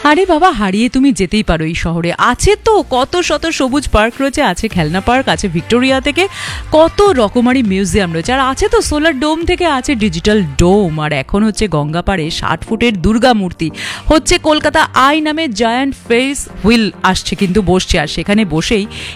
আরে বাবা, হারিয়ে তুমি যেতেই পারো এই শহরে। আছে তো কত শত সবুজ পার্ক রয়েছে, আছে খেলনা পার্ক, আছে ভিক্টোরিয়া থেকে কত রকমারি মিউজিয়াম রয়েছে, আর আছে তো সোলার ডোম থেকে আছে ডিজিটাল ডোম, আর এখন হচ্ছে গঙ্গাপাড়ে 60 ফুটের দুর্গা মূর্তি হচ্ছে কলকাতা আই নামে জায়ান্ট ফেস হুইল আসছে কিন্তু বসছে, আর সেখানে বসেই